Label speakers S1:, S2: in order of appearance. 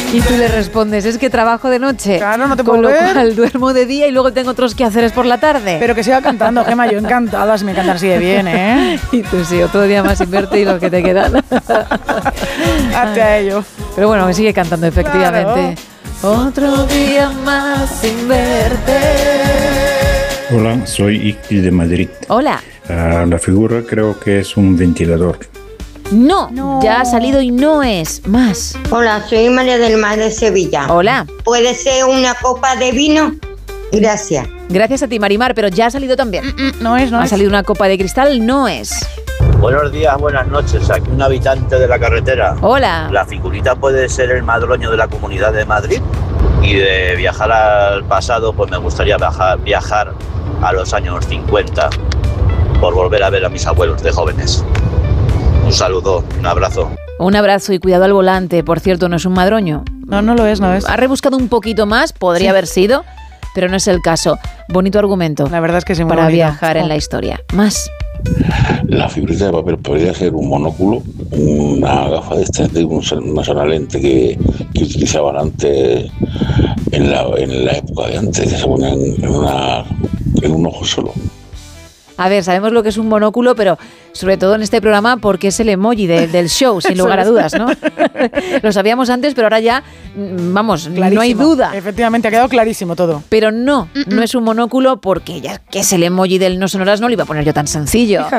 S1: Y tú le respondes, es que trabajo de noche.
S2: Claro, no te puedo
S1: con lo
S2: ver.
S1: cual duermo de día y luego tengo otros quehaceres por la tarde.
S2: Pero que siga cantando, Gemma, yo encantada, si me cantan así de bien, ¿eh?
S1: Y tú sí, otro día más sin verte y lo que te quedan.
S2: Hazte a ello.
S1: Pero bueno, me sigue cantando, efectivamente.
S2: Claro.
S1: Otro día más sin verte.
S3: Hola, soy Icky de Madrid.
S1: Hola.
S3: La figura creo que es un ventilador.
S1: No, ya ha salido y no es más.
S4: Hola, soy María del Mar de Sevilla.
S1: Hola.
S4: ¿Puede ser una copa de vino? Gracias.
S1: Gracias a ti, Marimar, pero ya ha salido también.
S2: No es.
S1: Ha salido una copa de cristal, no es.
S5: Buenos días, buenas noches. Aquí un habitante de la carretera.
S1: Hola.
S5: La figurita puede ser el madroño de la Comunidad de Madrid. Y de viajar al pasado, pues me gustaría viajar a los años 50 por volver a ver a mis abuelos de jóvenes. Un saludo, un abrazo.
S1: Un abrazo y cuidado al volante. Por cierto, no es un madroño.
S2: No lo es.
S1: Ha rebuscado un poquito más, podría haber sido, pero no es el caso. Bonito argumento.
S2: La verdad es que sí, muy
S1: para
S2: bonito.
S1: viajar en la historia. Más.
S6: La figurita de papel podría ser un monóculo, una gafa de extender, una sola lente que utilizaban antes en la época de antes, que se ponían en un ojo solo.
S1: A ver, sabemos lo que es un monóculo, pero sobre todo en este programa porque es el emoji del show, sin lugar a dudas, ¿no? Lo sabíamos antes, pero ahora ya, vamos,
S2: Clarísimo.
S1: no hay duda.
S2: Efectivamente, ha quedado clarísimo todo.
S1: Pero no es un monóculo porque ya que es el emoji del no sonoras, no lo iba a poner yo tan sencillo.
S2: Fíjate.